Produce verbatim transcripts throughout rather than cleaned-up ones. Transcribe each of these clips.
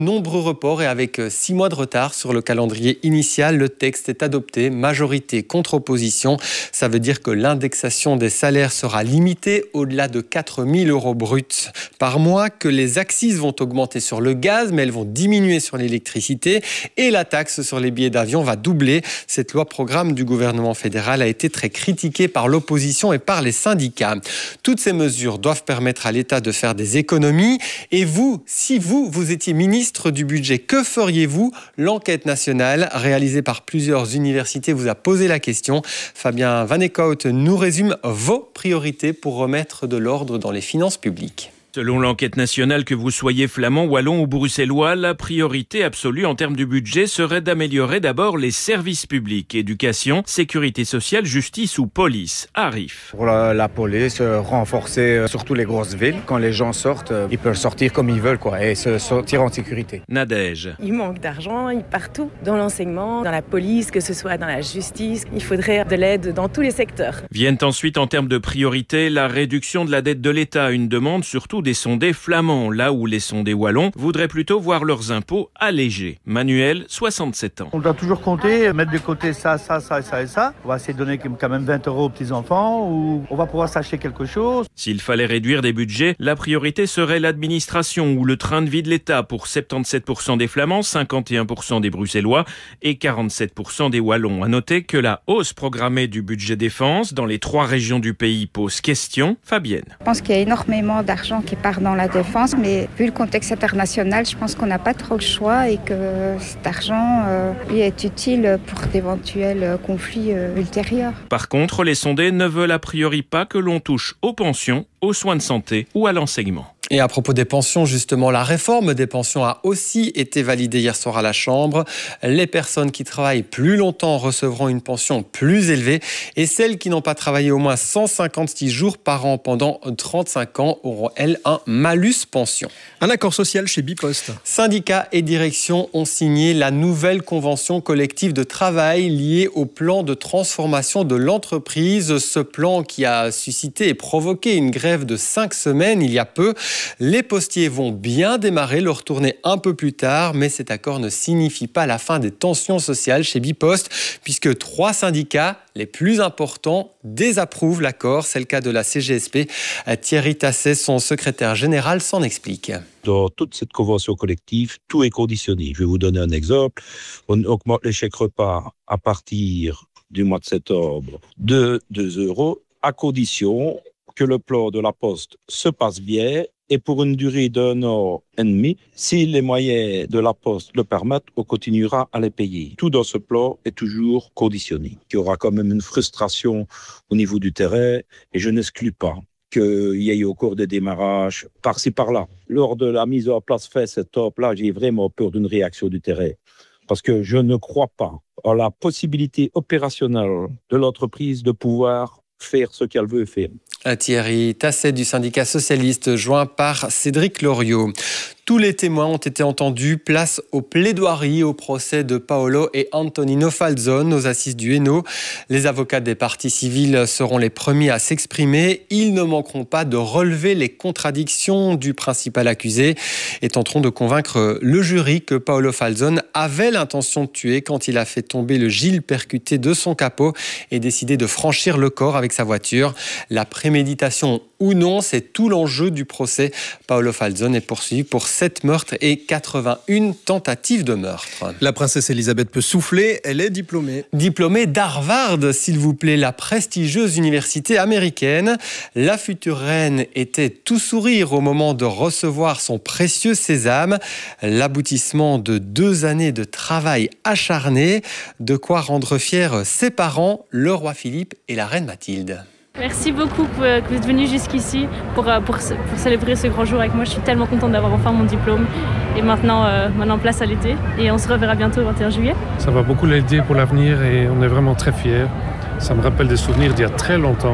Nombreux reports et avec six mois de retard sur le calendrier initial, le texte est adopté, majorité contre opposition. Ça veut dire que l'indexation des salaires sera limitée au-delà de quatre mille euros bruts par mois, que les accises vont augmenter sur le gaz, mais elles vont diminuer sur l'électricité et la taxe sur les billets d'avion va doubler. Cette loi programme du gouvernement fédéral a été très critiquée par l'opposition et par les syndicats. Toutes ces mesures doivent permettre à l'État de faire des économies. Et vous, si vous, vous étiez ministre du budget, que feriez-vous? L'enquête nationale réalisée par plusieurs universités vous a posé la question. Fabien Van Eekhout nous résume vos priorités pour remettre de l'ordre dans les finances publiques. Selon l'enquête nationale, que vous soyez flamand, wallon ou bruxellois, la priorité absolue en termes de budget serait d'améliorer d'abord les services publics, éducation, sécurité sociale, justice ou police. Arif. Pour la, la police, euh, renforcer euh, surtout les grosses villes. Quand les gens sortent, euh, ils peuvent sortir comme ils veulent quoi, et se sortir en sécurité. Nadège. Il manque d'argent partout, dans l'enseignement, dans la police, que ce soit dans la justice. Il faudrait de l'aide dans tous les secteurs. Viennent ensuite en termes de priorité la réduction de la dette de l'État, une demande surtout des sondés flamands, là où les sondés wallons voudraient plutôt voir leurs impôts allégés. Manuel, soixante-sept ans. On doit toujours compter, mettre de côté ça, ça, ça, ça et ça. On va essayer de donner quand même vingt euros aux petits-enfants ou on va pouvoir s'acheter quelque chose. S'il fallait réduire des budgets, la priorité serait l'administration ou le train de vie de l'État pour soixante-dix-sept pour cent des Flamands, cinquante et un pour cent des Bruxellois et quarante-sept pour cent des Wallons. À noter que la hausse programmée du budget défense dans les trois régions du pays pose question. Fabienne. Je pense qu'il y a énormément d'argent qui part dans la défense, mais vu le contexte international, je pense qu'on n'a pas trop le choix et que cet argent euh, est utile pour d'éventuels conflits euh, ultérieurs. Par contre, les sondés ne veulent a priori pas que l'on touche aux pensions, aux soins de santé ou à l'enseignement. Et à propos des pensions, justement, la réforme des pensions a aussi été validée hier soir à la Chambre. Les personnes qui travaillent plus longtemps recevront une pension plus élevée et celles qui n'ont pas travaillé au moins cent cinquante-six jours par an pendant trente-cinq ans auront, elles, un malus pension. Un accord social chez Bipost. Syndicats et direction ont signé la nouvelle convention collective de travail liée au plan de transformation de l'entreprise. Ce plan qui a suscité et provoqué une grève de cinq semaines il y a peu. Les postiers vont bien démarrer leur tournée un peu plus tard, mais cet accord ne signifie pas la fin des tensions sociales chez Bipost, puisque trois syndicats, les plus importants, désapprouvent l'accord. C'est le cas de la C G S P. Thierry Tasset, son secrétaire général, s'en explique. Dans toute cette convention collective, tout est conditionné. Je vais vous donner un exemple. On augmente les chèques repas à partir du mois de septembre de deux euros, à condition que le plan de la Poste se passe bien et pour une durée d'un an et demi, si les moyens de la Poste le permettent, on continuera à les payer. Tout dans ce plan est toujours conditionné. Il y aura quand même une frustration au niveau du terrain et je n'exclus pas qu'il y ait au cours des démarrages, par-ci par-là. Lors de la mise en place fait cette top-là, j'ai vraiment peur d'une réaction du terrain. Parce que je ne crois pas en la possibilité opérationnelle de l'entreprise de pouvoir faire ce qu'elle veut faire. Thierry Tasset du syndicat socialiste, joint par Cédric Loriot. Tous les témoins ont été entendus. Place aux plaidoiries au procès de Paolo et Antonino Falzon aux assises du Hainaut. Les avocats des parties civiles seront les premiers à s'exprimer. Ils ne manqueront pas de relever les contradictions du principal accusé et tenteront de convaincre le jury que Paolo Falzon avait l'intention de tuer quand il a fait tomber le Gilles percuté de son capot et décidé de franchir le corps avec sa voiture. La préméditation ou non, c'est tout l'enjeu du procès. Paolo Falzon est poursuivi pour sept meurtres et quatre-vingt-une tentatives de meurtre. La princesse Elisabeth peut souffler, elle est diplômée. Diplômée d'Harvard, s'il vous plaît, la prestigieuse université américaine. La future reine était tout sourire au moment de recevoir son précieux sésame. L'aboutissement de deux années de travail acharné, de quoi rendre fiers ses parents, le roi Philippe et la reine Mathilde. Merci beaucoup que vous êtes venus jusqu'ici pour, pour, pour célébrer ce grand jour avec moi. Je suis tellement contente d'avoir enfin mon diplôme. Et maintenant, euh, maintenant place à l'été. Et on se reverra bientôt le vingt et un juillet. Ça va beaucoup l'aider pour l'avenir et on est vraiment très fiers. Ça me rappelle des souvenirs d'il y a très longtemps.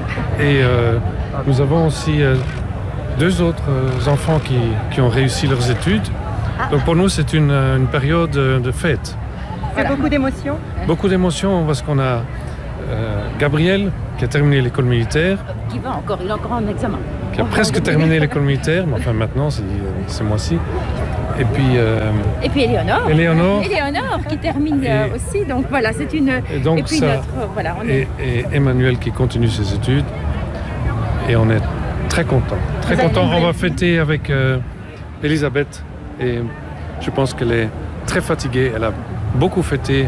Et euh, nous avons aussi euh, deux autres euh, enfants qui, qui ont réussi leurs études. Donc pour nous, c'est une, une période de fête. C'est beaucoup d'émotions. Beaucoup d'émotions parce qu'on a euh, Gabriel qui a terminé l'école militaire. Qui va encore, il a encore un examen. Qui a presque terminé l'école militaire, mais enfin maintenant, c'est ce mois-ci. Et puis, euh, et puis Éléonore. Éléonore. Éléonore qui termine et, aussi. Donc voilà, c'est une. Et, donc et puis ça, notre, voilà, on est... et, et Emmanuel qui continue ses études. Et on est très content. Très Vous content. On va fêter avec euh, Elisabeth. Et je pense qu'elle est très fatiguée. Elle a beaucoup fêté.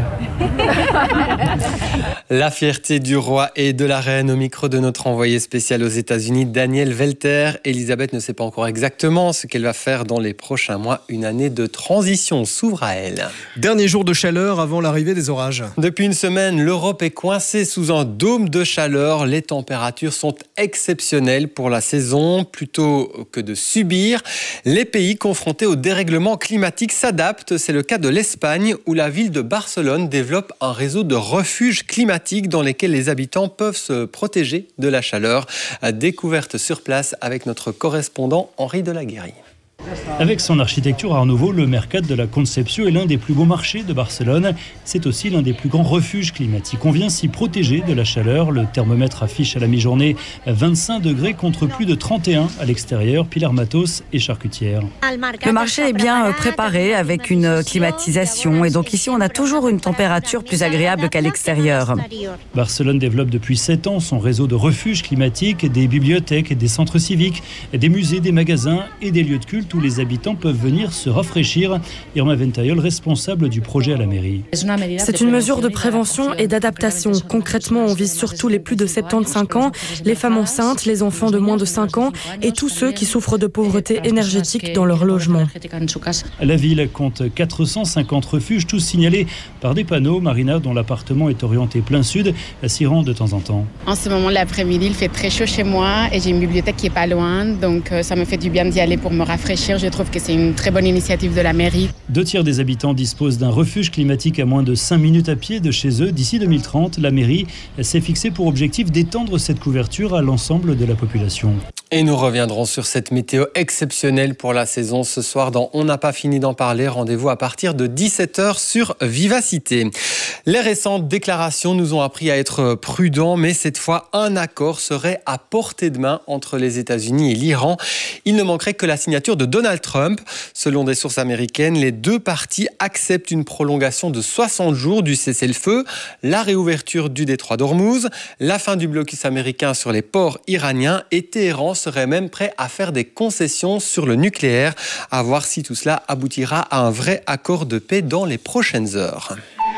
La fierté du roi et de la reine au micro de notre envoyé spécial aux États-Unis, Daniel Welter. Elisabeth ne sait pas encore exactement ce qu'elle va faire dans les prochains mois. Une année de transition s'ouvre à elle. Dernier jour de chaleur avant l'arrivée des orages. Depuis une semaine, l'Europe est coincée sous un dôme de chaleur. Les températures sont exceptionnelles pour la saison. Plutôt que de subir, les pays confrontés au dérèglement climatique s'adaptent. C'est le cas de l'Espagne où la ville de Barcelone développe un réseau de refuges climatiques dans lesquels les habitants peuvent se protéger de la chaleur. Découverte sur place avec notre correspondant Henri Delaguérie. Avec son architecture Art Nouveau, le Mercat de la Concepció est l'un des plus beaux marchés de Barcelone. C'est aussi l'un des plus grands refuges climatiques. On vient s'y protéger de la chaleur. Le thermomètre affiche à la mi-journée vingt-cinq degrés contre plus de trente et un à l'extérieur. Pilar Matos et charcutière. Le marché est bien préparé avec une climatisation et donc ici on a toujours une température plus agréable qu'à l'extérieur. Barcelone développe depuis sept ans son réseau de refuges climatiques, des bibliothèques, des centres civiques, des musées, des magasins et des lieux de culte où les habitants peuvent venir se rafraîchir. Irma Ventayol, responsable du projet à la mairie. C'est une mesure de prévention et d'adaptation. Concrètement, on vise surtout les plus de soixante-quinze ans, les femmes enceintes, les enfants de moins de cinq ans et tous ceux qui souffrent de pauvreté énergétique dans leur logement. La ville compte quatre cent cinquante refuges, tous signalés par des panneaux. Marina, dont l'appartement est orienté plein sud, s'y rend de temps en temps. En ce moment, l'après-midi, il fait très chaud chez moi et j'ai une bibliothèque qui est pas loin, donc ça me fait du bien d'y aller pour me rafraîchir. Je trouve que c'est une très bonne initiative de la mairie. Deux tiers des habitants disposent d'un refuge climatique à moins de cinq minutes à pied de chez eux. D'ici deux mille trente, la mairie s'est fixée pour objectif d'étendre cette couverture à l'ensemble de la population. Et nous reviendrons sur cette météo exceptionnelle pour la saison ce soir dans On n'a pas fini d'en parler. Rendez-vous à partir de dix-sept heures sur Vivacité. Les récentes déclarations nous ont appris à être prudents, mais cette fois, un accord serait à portée de main entre les États-Unis et l'Iran. Il ne manquerait que la signature de Donald Trump. Selon des sources américaines, les deux parties acceptent une prolongation de soixante jours du cessez-le-feu, la réouverture du détroit d'Ormuz, la fin du blocus américain sur les ports iraniens et Téhéran serait même prêt à faire des concessions sur le nucléaire. À voir si tout cela aboutira à un vrai accord de paix dans les prochaines heures.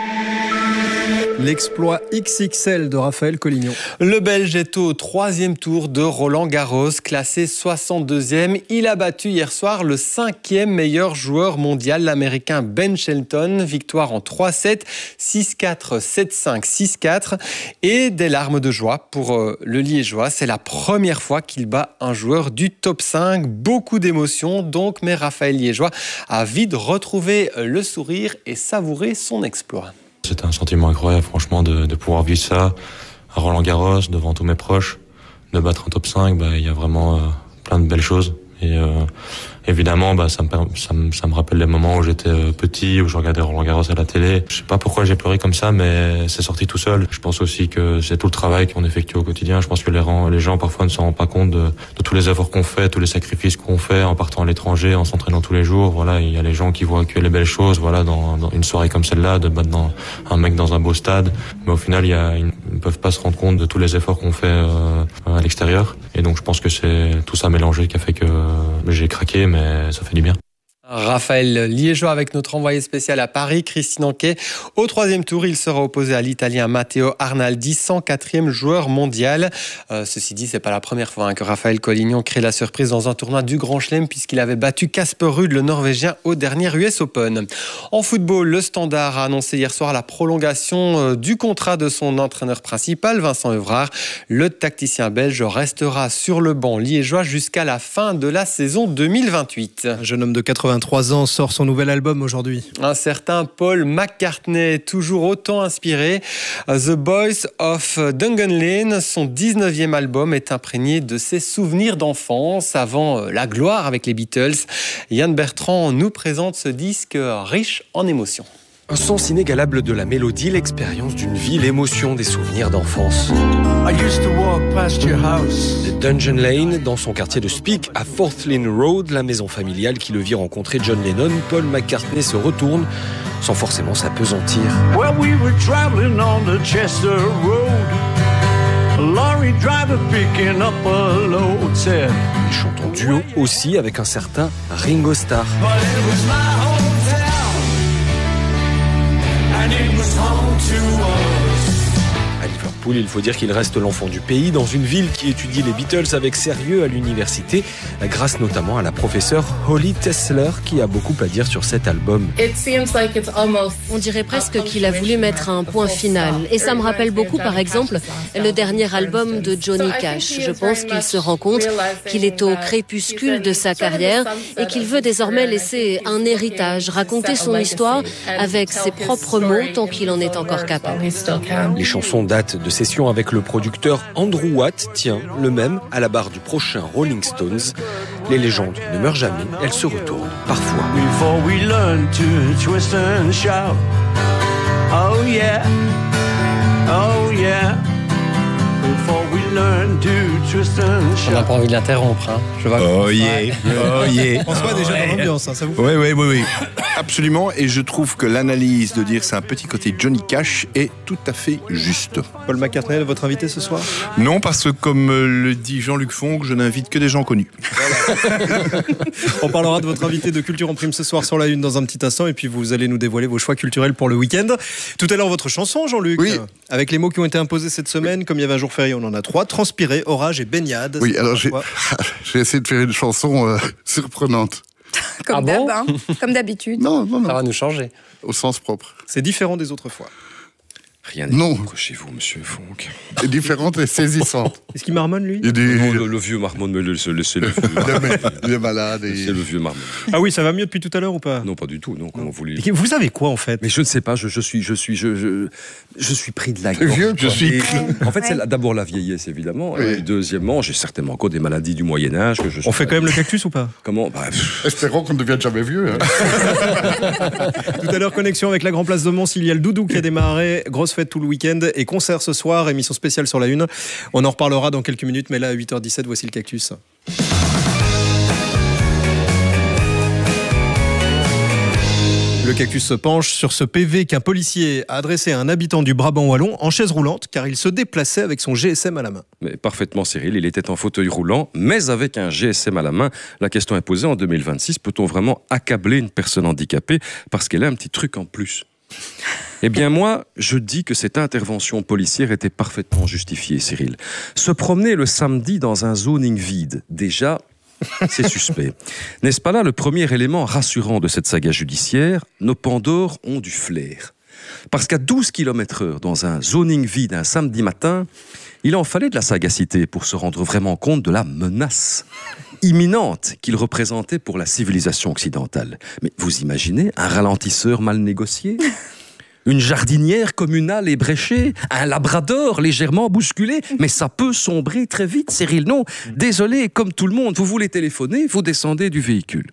L'exploit X X L de Raphaël Collignon. Le Belge est au troisième tour de Roland-Garros, classé soixante-deuxième. Il a battu hier soir le cinquième meilleur joueur mondial, l'Américain Ben Shelton. Victoire en trois sept, six quatre, sept cinq, six quatre. Et des larmes de joie pour le Liégeois. C'est la première fois qu'il bat un joueur du top cinq. Beaucoup d'émotions donc, mais Raphaël Liégeois a vite retrouvé le sourire et savouré son exploit. C'était un sentiment incroyable, franchement, de, de pouvoir vivre ça à Roland-Garros, devant tous mes proches, de battre un top cinq, bah, il y a vraiment euh, plein de belles choses. Et euh, évidemment, bah, ça, me, ça, me, ça me rappelle les moments où j'étais euh, petit, où je regardais Roland-Garros à la télé. Je sais pas pourquoi j'ai pleuré comme ça, mais c'est sorti tout seul. Je pense aussi que c'est tout le travail qu'on effectue au quotidien. Je pense que les, les gens parfois ne se rendent pas compte de, de tous les efforts qu'on fait, tous les sacrifices qu'on fait en partant à l'étranger, en s'entraînant tous les jours. Voilà, il y a les gens qui voient que les belles choses, voilà, dans, dans une soirée comme celle-là, de battre dans, un mec dans un beau stade. Mais au final, il y a, ils ne peuvent pas se rendre compte de tous les efforts qu'on fait euh, à l'extérieur. Et donc, je pense que c'est tout ça mélangé qui a fait que euh, j'ai craqué, mais ça fait du bien. Raphaël Liégeois avec notre envoyé spécial à Paris, Christine Anquet. Au troisième tour, il sera opposé à l'Italien Matteo Arnaldi, cent quatrième joueur mondial. Euh, ceci dit, c'est pas la première fois hein, que Raphaël Collignon crée la surprise dans un tournoi du Grand Chelem puisqu'il avait battu Casper Ruud, le Norvégien, au dernier U S Open. En football, le Standard a annoncé hier soir la prolongation euh, du contrat de son entraîneur principal, Vincent Evrard. Le tacticien belge restera sur le banc liégeois jusqu'à la fin de la saison deux mille vingt-huit. Un jeune homme de quatre-vingt-trois ans sort son nouvel album aujourd'hui. Un certain Paul McCartney, toujours autant inspiré. The Boys of Dunganlane, son dix-neuvième album, est imprégné de ses souvenirs d'enfance avant la gloire avec les Beatles. Yann Bertrand nous présente ce disque riche en émotions. Un sens inégalable de la mélodie, l'expérience d'une vie, l'émotion des souvenirs d'enfance. The Dungeon Lane, dans son quartier de Speke, à Fourth Lane Road, la maison familiale qui le vit rencontrer John Lennon, Paul McCartney se retourne, sans forcément s'apesantir. Well, we were traveling on the Chester Road. A lorry driver picking up a load said. Ils chantent en duo aussi avec un certain Ringo Starr. But it was my hometown, and it was home to us. À Liverpool, il faut dire qu'il reste l'enfant du pays, dans une ville qui étudie les Beatles avec sérieux à l'université, grâce notamment à la professeure Holly Tesler, qui a beaucoup à dire sur cet album. On dirait presque qu'il a voulu mettre un point final. Et ça me rappelle beaucoup, par exemple, le dernier album de Johnny Cash. Je pense qu'il se rend compte qu'il est au crépuscule de sa carrière et qu'il veut désormais laisser un héritage, raconter son histoire avec ses propres mots tant qu'il en est encore capable. Les chansons datent de sessions avec le producteur Andrew Watt, tiens, le même, à la barre du prochain Rolling Stones. Les légendes ne meurent jamais, elles se retournent parfois. Before we learn to twist and shout. Oh yeah, oh yeah. Before we learn to twist and shout. On n'a pas envie de l'interrompre, hein. Je vois oh yeah, oh yeah. François est déjà dans l'ambiance, hein, ça vous Oui, oui, oui, oui. Absolument, et je trouve que l'analyse de dire c'est un petit côté Johnny Cash est tout à fait juste. Paul McCartney, votre invité ce soir ? Non, parce que comme le dit Jean-Luc Fonck, je n'invite que des gens connus. Voilà. On parlera de votre invité de Culture en Prime ce soir sur la Une dans un petit instant, et puis vous allez nous dévoiler vos choix culturels pour le week-end. Tout à l'heure, votre chanson, Jean-Luc, oui. Avec les mots qui ont été imposés cette semaine, comme il y avait un jour férié, on en a trois, transpirer, orage et baignade. Oui, alors j'ai, j'ai essayé de faire une chanson euh, surprenante. Comme ah d'hab, bon hein, comme d'habitude. Non, non, non. Ça va nous changer. Au sens propre. C'est différent des autres fois. Rien n'est non chez vous, monsieur Fonck. C'est différente et saisissante. Est-ce qu'il marmonne, lui ? Il dit... Non, le, le vieux marmonne, mais laissez le vieux. Il est malade. Et... C'est le vieux marmonne. Ah oui, ça va mieux depuis tout à l'heure ou pas ? Non, pas du tout. Non, comment vous voulez... Vous savez quoi, en fait ? Mais je ne sais pas. Je, je suis, je suis, je, je, je suis pris de la gorge. Vieux, je suis pris. En fait, c'est d'abord la vieillesse, évidemment. Oui. Et deuxièmement, j'ai certainement encore des maladies du Moyen Âge que je. On fait quand même le cactus ou pas ? Comment bah, espérons qu'on ne devienne jamais vieux. Hein. Tout à l'heure, connexion avec la Grand Place de Mons. Il y a le Doudou qui a démarré. Grosse fête tout le week-end et concert ce soir. Émission spéciale sur la Une. On en reparlera dans quelques minutes, mais là à huit heures dix-sept, voici le cactus. Le cactus se penche sur ce P V qu'un policier a adressé à un habitant du Brabant wallon en chaise roulante car il se déplaçait avec son G S M à la main. Mais parfaitement, Cyril, il était en fauteuil roulant, mais avec un G S M à la main. La question est posée en deux mille vingt-six, peut-on vraiment accabler une personne handicapée parce qu'elle a un petit truc en plus ? Eh bien moi, je dis que cette intervention policière était parfaitement justifiée, Cyril. Se promener le samedi dans un zoning vide, déjà, c'est suspect. N'est-ce pas là le premier élément rassurant de cette saga judiciaire ? Nos Pandores ont du flair. Parce qu'à douze kilomètres heure, dans un zoning vide un samedi matin, il en fallait de la sagacité pour se rendre vraiment compte de la menace imminente qu'il représentait pour la civilisation occidentale. Mais vous imaginez un ralentisseur mal négocié ? Une jardinière communale ébréchée, un labrador légèrement bousculé, mais ça peut sombrer très vite, Cyril. Non, désolé, comme tout le monde, vous voulez téléphoner, vous descendez du véhicule.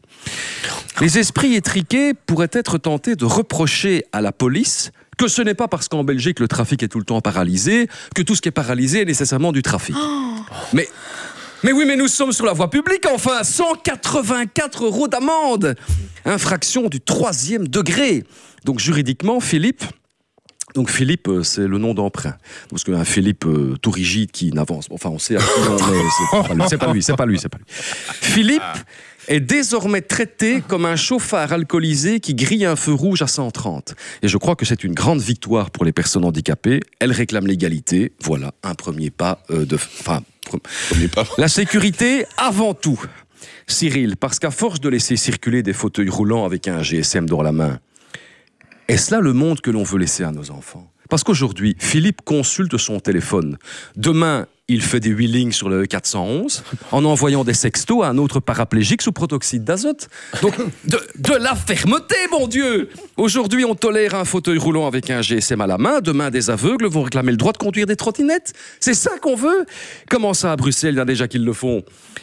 Les esprits étriqués pourraient être tentés de reprocher à la police que ce n'est pas parce qu'en Belgique le trafic est tout le temps paralysé, que tout ce qui est paralysé est nécessairement du trafic. Oh. Mais... Mais oui, mais nous sommes sur la voie publique, enfin, cent quatre-vingt-quatre euros d'amende. Infraction du troisième degré. Donc juridiquement, Philippe, donc Philippe, c'est le nom d'emprunt. Parce qu'un Philippe euh, tout rigide qui n'avance, enfin on sait à qui on est, c'est pas lui, c'est pas lui, c'est pas lui. Philippe est désormais traité comme un chauffard alcoolisé qui grille un feu rouge à cent trente. Et je crois que c'est une grande victoire pour les personnes handicapées. Elles réclament l'égalité. Voilà, un premier pas euh, de... Enfin, premier pas. La sécurité avant tout, Cyril, parce qu'à force de laisser circuler des fauteuils roulants avec un G S M dans la main, est-ce là le monde que l'on veut laisser à nos enfants ? Parce qu'aujourd'hui, Philippe consulte son téléphone. Demain, il fait des wheelings sur le E quatre cent onze en envoyant des sextos à un autre paraplégique sous protoxyde d'azote. Donc, de, de la fermeté, mon Dieu ! Aujourd'hui, on tolère un fauteuil roulant avec un G S M à la main. Demain, des aveugles vont réclamer le droit de conduire des trottinettes. C'est ça qu'on veut ? Comment ça, à Bruxelles, il y en a déjà qui le font ?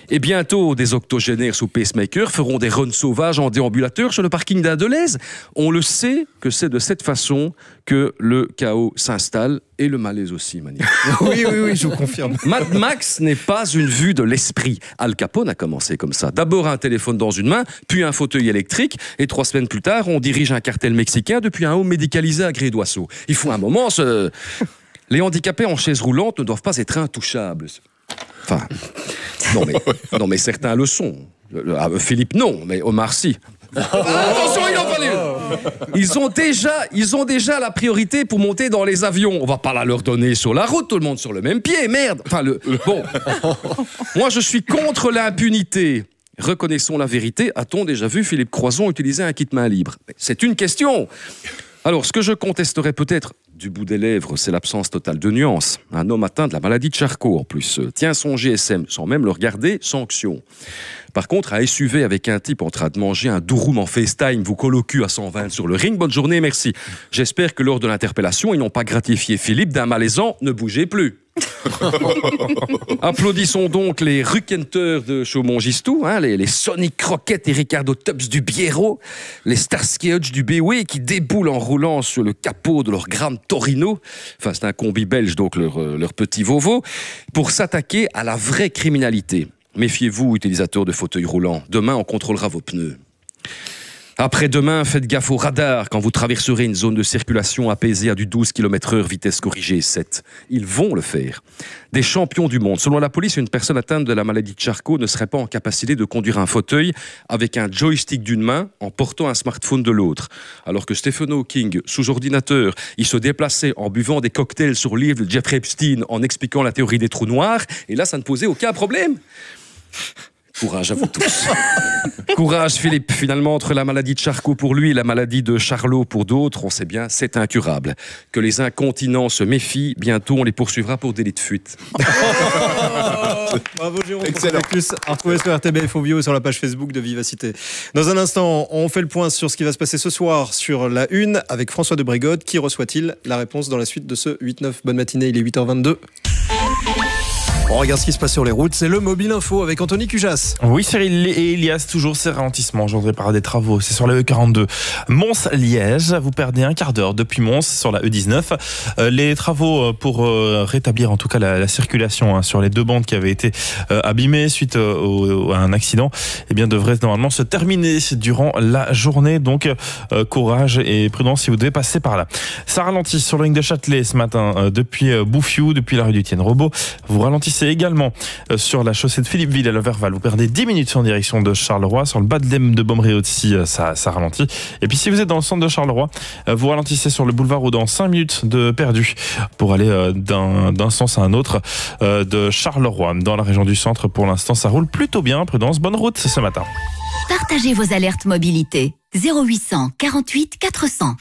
Et bientôt, des octogénaires sous pacemaker feront des runs sauvages en déambulateur sur le parking d'Adelaize. On le sait que c'est de cette façon que le chaos s'installe et le malaise aussi, Mani. Oui, oui, oui, je vous confirme. Mad Max n'est pas une vue de l'esprit. Al Capone a commencé comme ça. D'abord un téléphone dans une main, puis un fauteuil électrique, et trois semaines plus tard, on dirige un cartel mexicain depuis un home médicalisé à gré d'oiseau. Il faut un moment se... Les handicapés en chaise roulante ne doivent pas être intouchables. Enfin, non mais, non mais certains le sont. Philippe non, mais Omar si. Attention, ils n'ont pas les... Ils ont déjà, ils ont déjà la priorité pour monter dans les avions. On va pas la leur donner sur la route, tout le monde sur le même pied, merde. Enfin le, bon. Moi, je suis contre l'impunité. Reconnaissons la vérité. A-t-on déjà vu Philippe Croison utiliser un kit main libre? C'est une question. Alors, ce que je contesterais peut-être du bout des lèvres, c'est l'absence totale de nuances. Un homme atteint de la maladie de Charcot, en plus, tient son G S M sans même le regarder, sanction. Par contre, à S U V avec un type en train de manger un durum en FaceTime, vous colloque à cent vingt sur le ring, bonne journée, merci. J'espère que lors de l'interpellation, ils n'ont pas gratifié Philippe d'un malaisant, ne bougez plus. Applaudissons donc les Ruckenteurs de Chaumont-Gistou, hein, les, les Sonic Crockett et Ricardo Tubbs du Biero, les Starsky Hutch du B W qui déboulent en roulant sur le capot de leur Grand Torino, enfin c'est un combi belge donc leur, leur petit Volvo, pour s'attaquer à la vraie criminalité. Méfiez-vous, utilisateurs de fauteuils roulants, demain on contrôlera vos pneus. Après-demain, faites gaffe au radar quand vous traverserez une zone de circulation apaisée à du douze kilomètres heure, vitesse corrigée sept. Ils vont le faire. Des champions du monde. Selon la police, une personne atteinte de la maladie de Charcot ne serait pas en capacité de conduire un fauteuil avec un joystick d'une main en portant un smartphone de l'autre. Alors que Stephen Hawking, sous ordinateur, il se déplaçait en buvant des cocktails sur le livre de Jeffrey Epstein en expliquant la théorie des trous noirs, et là, ça ne posait aucun problème. Courage à vous tous. Courage Philippe, finalement entre la maladie de Charcot pour lui et la maladie de Charlot pour d'autres, on sait bien, c'est incurable. Que les incontinents se méfient, bientôt on les poursuivra pour délit de fuite. Bravo Jérôme. Excellent. Pour plus à retrouver sur R T B F Audio et sur la page Facebook de Vivacité. Dans un instant, on fait le point sur ce qui va se passer ce soir sur la une avec François de Brigode. Qui reçoit-il? La réponse dans la suite de ce huit neuf. Bonne matinée, il est huit heures vingt-deux. On regarde ce qui se passe sur les routes, c'est le Mobile Info avec Anthony Cujas. Oui Cyril et Elias, toujours ces ralentissements engendrés par des travaux, c'est sur la E quarante-deux. Mons-Liège, vous perdez un quart d'heure depuis Mons sur la E dix-neuf. Euh, les travaux pour euh, rétablir en tout cas la, la circulation hein, sur les deux bandes qui avaient été euh, abîmées suite euh, au, à un accident, eh bien devraient normalement se terminer durant la journée. Donc euh, courage et prudence si vous devez passer par là. Ça ralentit sur la ligne de Châtelet ce matin euh, depuis euh, Bouffiou, depuis la rue du Tienne-Robot. Vous ralentissez également sur la chaussée de Philippeville à Leverval. Vous perdez dix minutes en direction de Charleroi. Sur le bas de l'Em de Bommeré aussi, ça, ça ralentit. Et puis si vous êtes dans le centre de Charleroi, vous ralentissez sur le boulevard Audin, cinq minutes de perdu pour aller d'un, d'un sens à un autre de Charleroi. Dans la région du centre, pour l'instant, ça roule plutôt bien. Prudence, bonne route ce matin. Partagez vos alertes mobilité. zéro huit cent quarante-huit quatre cents.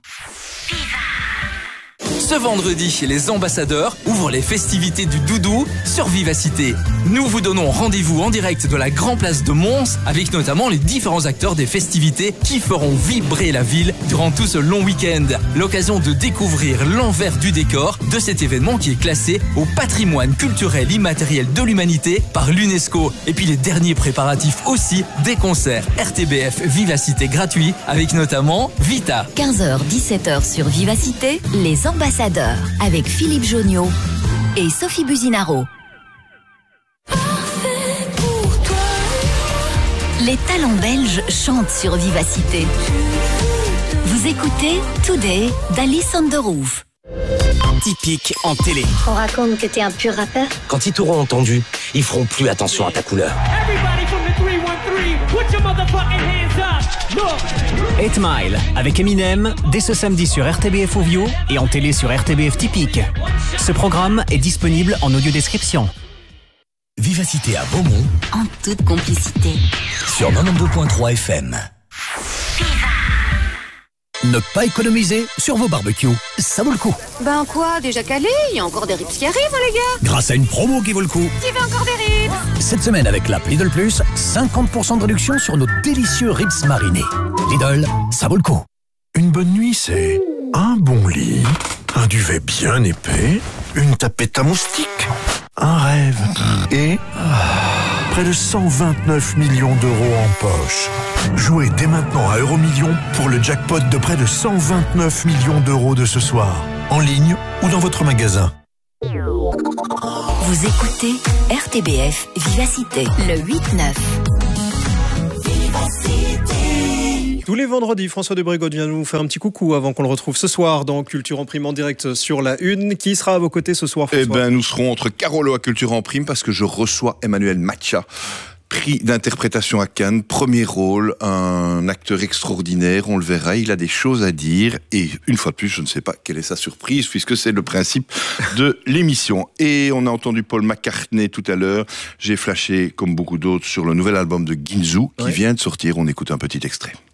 Ce vendredi, les ambassadeurs ouvrent les festivités du doudou sur Vivacité. Nous vous donnons rendez-vous en direct de la Grand Place de Mons avec notamment les différents acteurs des festivités qui feront vibrer la ville durant tout ce long week-end. L'occasion de découvrir l'envers du décor de cet événement qui est classé au patrimoine culturel immatériel de l'humanité par l'UNESCO. Et puis les derniers préparatifs aussi des concerts R T B F Vivacité gratuits avec notamment Vita. quinze heures dix-sept heures sur Vivacité, les ambassadeurs avec Philippe Joniot et Sophie Buzinaro. Les talents belges chantent sur Vivacité. Vous écoutez Today d'Alice on the Roof. Typique en télé. On raconte que t'es un pur rappeur. Quand ils t'auront entendu, ils feront plus attention à ta couleur. eight Mile avec Eminem dès ce samedi sur R T B F Audio et en télé sur R T B F Typique. Ce programme est disponible en audio description. Vivacité à Beaumont en toute complicité sur quatre-vingt-douze virgule trois F M. Ne pas économiser sur vos barbecues, ça vaut le coup. Ben quoi, déjà calé? Il y a encore des ribs qui arrivent les gars. Grâce à une promo qui vaut le coup. Qui veut encore des ribs? Cette semaine avec l'app Lidl Plus, cinquante pour cent de réduction sur nos délicieux ribs marinés. Lidl, ça vaut le coup. Une bonne nuit, c'est un bon lit, un duvet bien épais, une tapette à moustiques, un rêve et... près de cent vingt-neuf millions d'euros en poche. Jouez dès maintenant à Euromillions pour le jackpot de près de cent vingt-neuf millions d'euros de ce soir, en ligne ou dans votre magasin. Vous écoutez R T B F Vivacité, le huit neuf. Tous les vendredis, François de Brégotte vient nous faire un petit coucou avant qu'on le retrouve ce soir dans Culture en Prime en direct sur la Une. Qui sera à vos côtés ce soir, François ? Eh ben, nous serons entre Carolo à Culture en Prime parce que je reçois Emmanuel Macha. Prix d'interprétation à Cannes, premier rôle, un acteur extraordinaire, on le verra, il a des choses à dire et une fois de plus, je ne sais pas quelle est sa surprise puisque c'est le principe de l'émission. Et on a entendu Paul McCartney tout à l'heure, j'ai flashé comme beaucoup d'autres sur le nouvel album de Ginzu qui ouais. vient de sortir, on écoute un petit extrait.